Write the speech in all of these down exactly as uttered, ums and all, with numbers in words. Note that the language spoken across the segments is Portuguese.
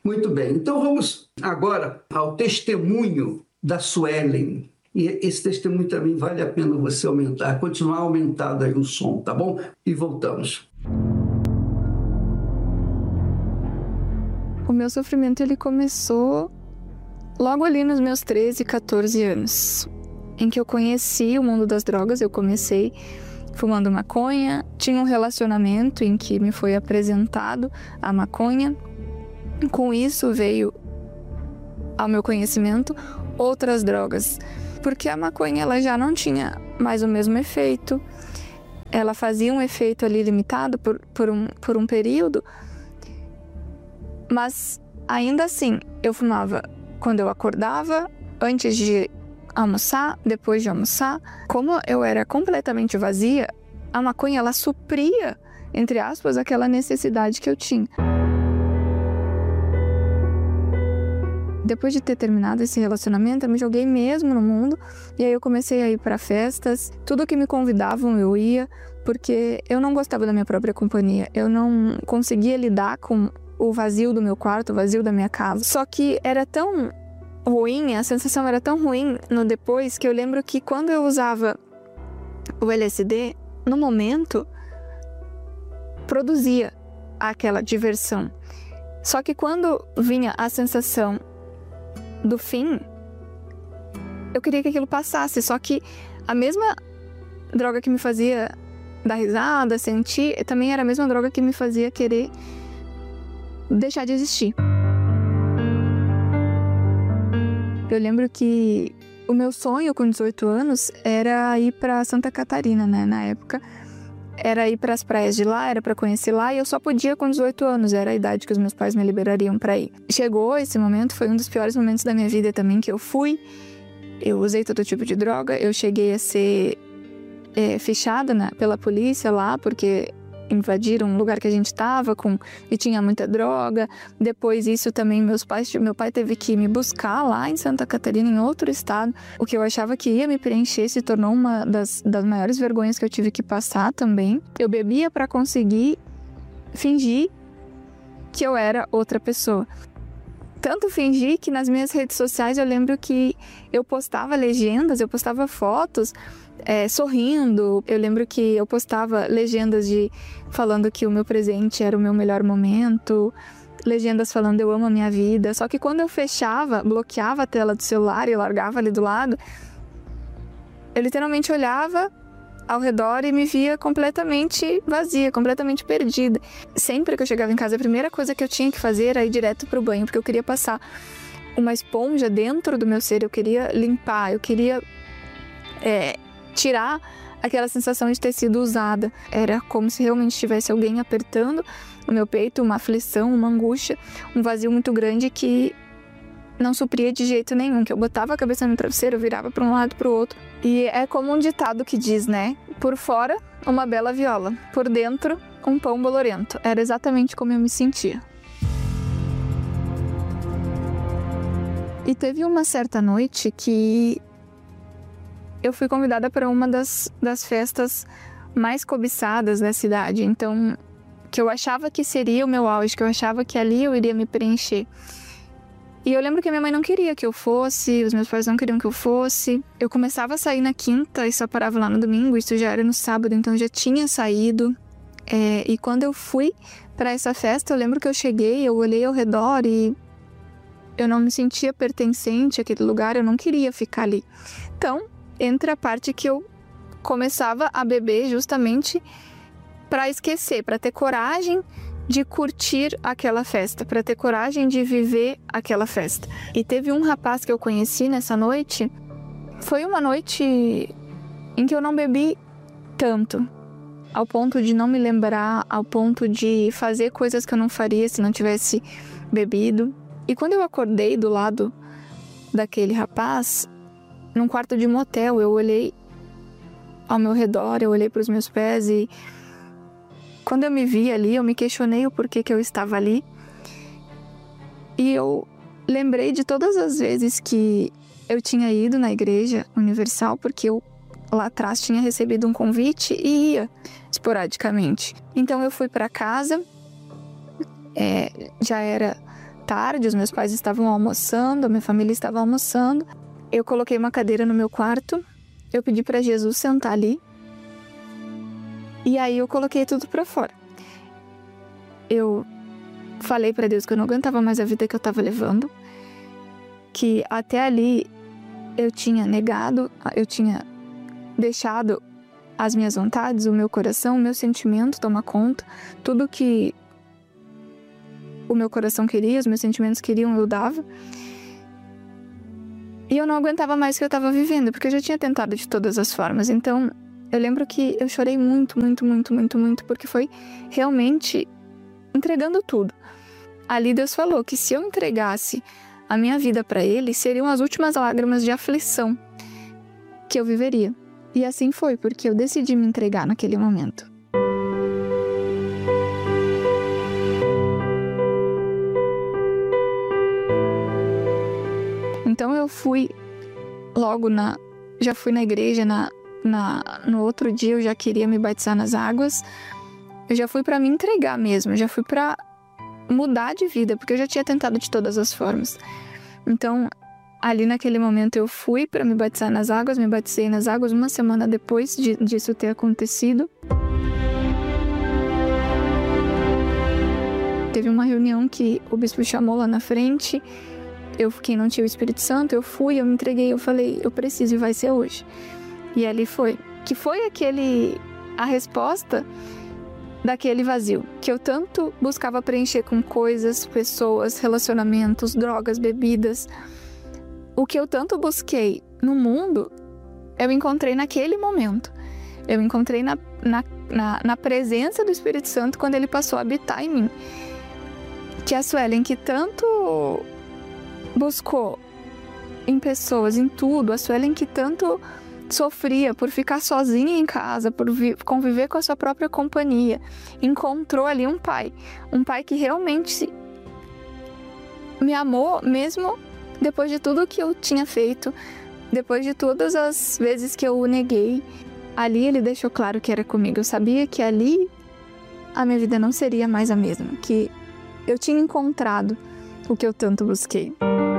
Muito bem, então vamos agora ao testemunho da Suelen. E esse testemunho também vale a pena você aumentar, continuar aumentado aí o som, tá bom? E voltamos. O meu sofrimento ele começou logo ali nos meus treze, quatorze anos, em que eu conheci o mundo das drogas. Eu comecei fumando maconha, tinha um relacionamento em que me foi apresentado a maconha. Com isso veio ao meu conhecimento outras drogas, porque a maconha ela já não tinha mais o mesmo efeito, ela fazia um efeito ali limitado por, por, um, por um período, mas ainda assim eu fumava quando eu acordava, antes de almoçar, depois de almoçar. Como eu era completamente vazia, a maconha ela supria, entre aspas, aquela necessidade que eu tinha. Depois de ter terminado esse relacionamento, eu me joguei mesmo no mundo, e aí eu comecei a ir para festas. Tudo que me convidavam eu ia, porque eu não gostava da minha própria companhia. Eu não conseguia lidar com o vazio do meu quarto, o vazio da minha casa. Só que era tão ruim, a sensação era tão ruim no depois, que eu lembro que quando eu usava o L S D, no momento, produzia aquela diversão. Só que quando vinha a sensação do fim, eu queria que aquilo passasse. Só que a mesma droga que me fazia dar risada, sentir, também era a mesma droga que me fazia querer deixar de existir. Eu lembro que o meu sonho com dezoito anos era ir para Santa Catarina, né? Na época, era ir para as praias de lá, era para conhecer lá, e eu só podia com dezoito anos, era a idade que os meus pais me liberariam para ir. Chegou esse momento, foi um dos piores momentos da minha vida também, que eu fui, eu usei todo tipo de droga, eu cheguei a ser é, fichada, né, pela polícia lá, porque invadiram um lugar que a gente estava com e tinha muita droga. Depois isso também, meus pais, meu pai teve que me buscar lá em Santa Catarina, em outro estado. O que eu achava que ia me preencher se tornou uma das, das maiores vergonhas que eu tive que passar também. Eu bebia para conseguir fingir que eu era outra pessoa. Tanto fingi que nas minhas redes sociais eu lembro que eu postava legendas, eu postava fotos É, sorrindo. Eu lembro que eu postava legendas de falando que o meu presente era o meu melhor momento, legendas falando eu amo a minha vida. Só que quando eu fechava, bloqueava a tela do celular e largava ali do lado, eu literalmente olhava ao redor e me via completamente vazia, completamente perdida. Sempre que eu chegava em casa, a primeira coisa que eu tinha que fazer era ir direto pro banho, porque eu queria passar uma esponja dentro do meu ser, eu queria limpar, eu queria é, tirar aquela sensação de ter sido usada. Era como se realmente tivesse alguém apertando o meu peito, uma aflição, uma angústia, um vazio muito grande que não supria de jeito nenhum, que eu botava a cabeça no travesseiro, eu virava para um lado para o outro. E é como um ditado que diz, né? Por fora, uma bela viola, por dentro, um pão bolorento. Era exatamente como eu me sentia. E teve uma certa noite que eu fui convidada para uma das, das festas mais cobiçadas da cidade, então, que eu achava que seria o meu auge, que eu achava que ali eu iria me preencher. E eu lembro que a minha mãe não queria que eu fosse, os meus pais não queriam que eu fosse. Eu começava a sair na quinta e só parava lá no domingo, isso já era no sábado, então eu já tinha saído. É, e quando eu fui para essa festa, eu lembro que eu cheguei, eu olhei ao redor e eu não me sentia pertencente àquele lugar, eu não queria ficar ali. Então, entra a parte que eu começava a beber justamente para esquecer, para ter coragem de curtir aquela festa, para ter coragem de viver aquela festa. E teve um rapaz que eu conheci nessa noite, foi uma noite em que eu não bebi tanto, ao ponto de não me lembrar, ao ponto de fazer coisas que eu não faria se não tivesse bebido. E quando eu acordei do lado daquele rapaz, num quarto de motel, eu olhei ao meu redor, eu olhei para os meus pés e quando eu me vi ali, eu me questionei o porquê que eu estava ali. E eu lembrei de todas as vezes que eu tinha ido na Igreja Universal, porque eu lá atrás tinha recebido um convite e ia esporadicamente. Então eu fui para casa, é, já era tarde, os meus pais estavam almoçando, a minha família estava almoçando. Eu coloquei uma cadeira no meu quarto, eu pedi para Jesus sentar ali, e aí eu coloquei tudo para fora. Eu falei para Deus que eu não aguentava mais a vida que eu estava levando, que até ali eu tinha negado, eu tinha deixado as minhas vontades, o meu coração, o meu sentimento tomar conta, tudo que o meu coração queria, os meus sentimentos queriam, eu dava. E eu não aguentava mais o que eu estava vivendo, porque eu já tinha tentado de todas as formas. Então, eu lembro que eu chorei muito, muito, muito, muito, muito, porque foi realmente entregando tudo. Ali Deus falou que se eu entregasse a minha vida para Ele, seriam as últimas lágrimas de aflição que eu viveria. E assim foi, porque eu decidi me entregar naquele momento. Então eu fui logo na... Já fui na igreja, na, na, no outro dia eu já queria me batizar nas águas. Eu já fui para me entregar mesmo, eu já fui para mudar de vida, porque eu já tinha tentado de todas as formas. Então, ali naquele momento eu fui para me batizar nas águas, me batizei nas águas uma semana depois de, disso ter acontecido. Teve uma reunião que o bispo chamou lá na frente. Eu, quem não tinha o Espírito Santo, eu fui, eu me entreguei, eu falei, eu preciso e vai ser hoje. E ali foi, que foi aquele, a resposta daquele vazio, que eu tanto buscava preencher com coisas, pessoas, relacionamentos, drogas, bebidas. O que eu tanto busquei no mundo, eu encontrei naquele momento. Eu encontrei na, na, na, na presença do Espírito Santo quando ele passou a habitar em mim. Que a Suelen, que tanto buscou em pessoas, em tudo, a Suelen que tanto sofria por ficar sozinha em casa, por conviver com a sua própria companhia, encontrou ali um pai, um pai que realmente me amou mesmo depois de tudo que eu tinha feito, depois de todas as vezes que eu o neguei. Ali ele deixou claro que era comigo. Eu sabia que ali a minha vida não seria mais a mesma, que eu tinha encontrado o que eu tanto busquei.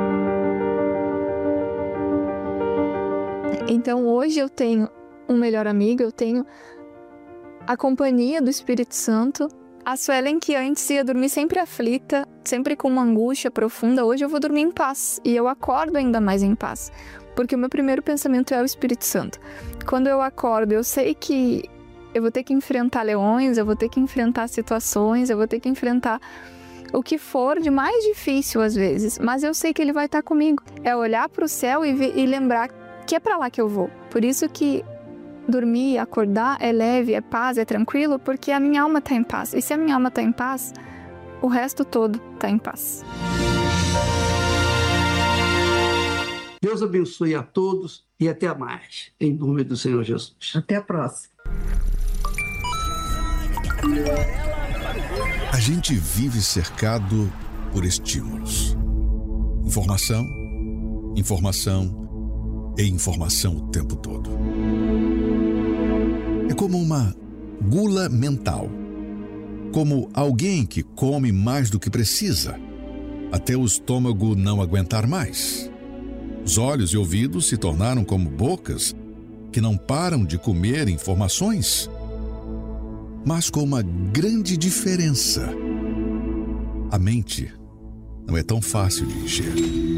Então hoje eu tenho um melhor amigo, eu tenho a companhia do Espírito Santo. A Suelen, que antes ia dormir sempre aflita, sempre com uma angústia profunda, hoje eu vou dormir em paz. E eu acordo ainda mais em paz, porque o meu primeiro pensamento é o Espírito Santo. Quando eu acordo, eu sei que eu vou ter que enfrentar leões, eu vou ter que enfrentar situações, eu vou ter que enfrentar o que for de mais difícil às vezes, mas eu sei que Ele vai estar comigo. É olhar para o céu e, ver, e lembrar que é para lá que eu vou. Por isso que dormir, acordar é leve, é paz, é tranquilo, porque a minha alma está em paz. E se a minha alma está em paz, o resto todo está em paz. Deus abençoe a todos e até mais, em nome do Senhor Jesus. Até a próxima. A gente vive cercado por estímulos. Informação, informação e informação o tempo todo. É como uma gula mental. Como alguém que come mais do que precisa, até o estômago não aguentar mais. Os olhos e ouvidos se tornaram como bocas que não param de comer informações, mas com uma grande diferença. A mente não é tão fácil de encher.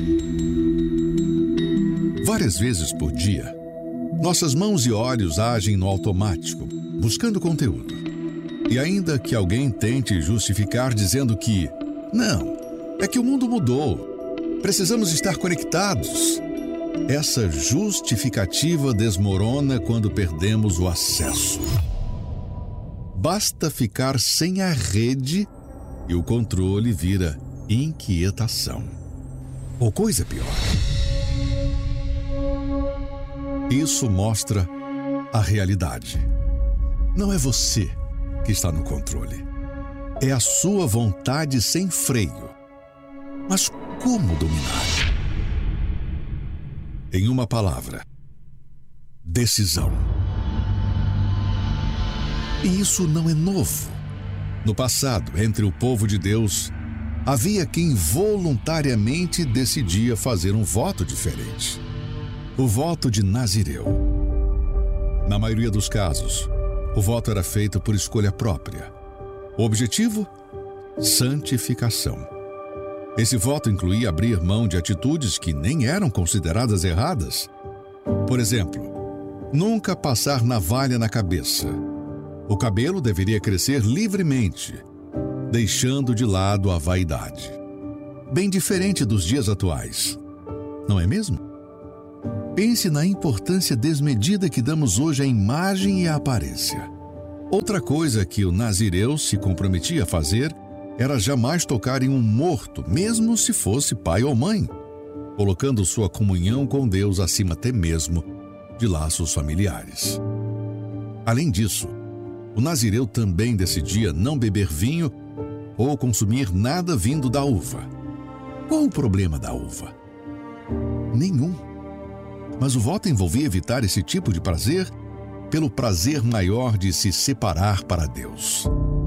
Várias vezes por dia, nossas mãos e olhos agem no automático, buscando conteúdo. E ainda que alguém tente justificar dizendo que não, é que o mundo mudou, precisamos estar conectados, essa justificativa desmorona quando perdemos o acesso. Basta ficar sem a rede e o controle vira inquietação. Ou coisa pior. Isso mostra a realidade. Não é você que está no controle. É a sua vontade sem freio. Mas como dominar? Em uma palavra: decisão. E isso não é novo. No passado, entre o povo de Deus, havia quem voluntariamente decidia fazer um voto diferente. O voto de Nazireu. Na maioria dos casos, o voto era feito por escolha própria. O objetivo? Santificação. Esse voto incluía abrir mão de atitudes que nem eram consideradas erradas. Por exemplo, nunca passar navalha na cabeça. O cabelo deveria crescer livremente, deixando de lado a vaidade. Bem diferente dos dias atuais, não é mesmo? Pense na importância desmedida que damos hoje à imagem e à aparência. Outra coisa que o nazireu se comprometia a fazer era jamais tocar em um morto, mesmo se fosse pai ou mãe, colocando sua comunhão com Deus acima até mesmo de laços familiares. Além disso, o nazireu também decidia não beber vinho ou consumir nada vindo da uva. Qual o problema da uva? Nenhum. Mas o voto envolvia evitar esse tipo de prazer pelo prazer maior de se separar para Deus.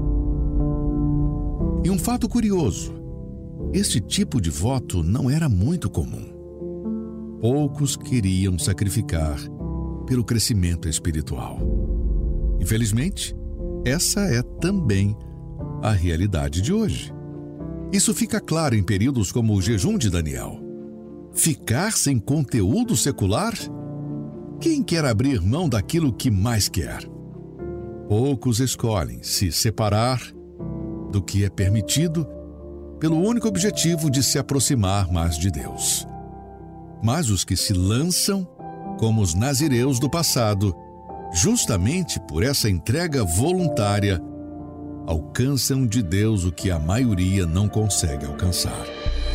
E um fato curioso, este tipo de voto não era muito comum. Poucos queriam sacrificar pelo crescimento espiritual. Infelizmente, essa é também a realidade de hoje. Isso fica claro em períodos como o jejum de Daniel. Ficar sem conteúdo secular? Quem quer abrir mão daquilo que mais quer? Poucos escolhem se separar do que é permitido pelo único objetivo de se aproximar mais de Deus. Mas os que se lançam, como os nazireus do passado, justamente por essa entrega voluntária, alcançam de Deus o que a maioria não consegue alcançar.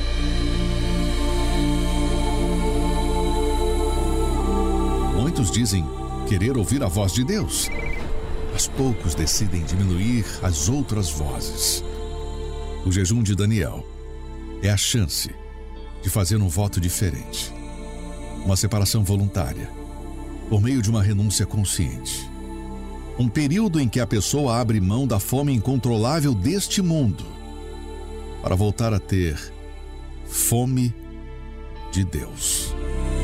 Muitos dizem querer ouvir a voz de Deus, mas poucos decidem diminuir as outras vozes. O jejum de Daniel é a chance de fazer um voto diferente, uma separação voluntária, por meio de uma renúncia consciente. Um período em que a pessoa abre mão da fome incontrolável deste mundo para voltar a ter fome de Deus.